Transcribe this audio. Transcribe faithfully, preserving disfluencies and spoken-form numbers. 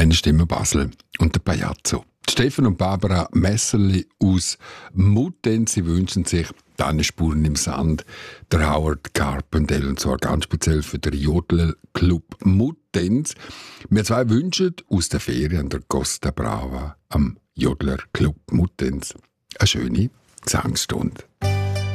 Stimme Basel und der Pajazzo. Stefan und Barbara Messerli aus Muttenz, sie wünschen sich Tannenspuren im Sand, der Howard Carpendale, und zwar ganz speziell für den Jodler-Club Muttenz. Wir zwei wünschen aus der Ferien an der Costa Brava am Jodler-Club Muttenz eine schöne Gesangsstunde.